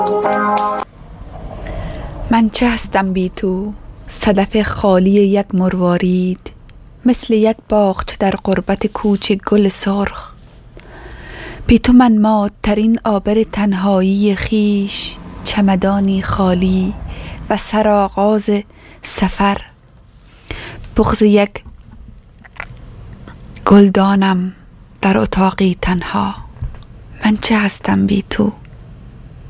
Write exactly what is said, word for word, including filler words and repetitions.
من چه هستم بی تو، صدف خالی یک مروارید، مثل یک باغچه در قربت کوچه گل سرخ. بی تو من مادترین آبر تنهایی خیش، چمدانی خالی و سرآغاز سفر. بغض یک گلدانم در اتاقی تنها. من چه هستم بی تو.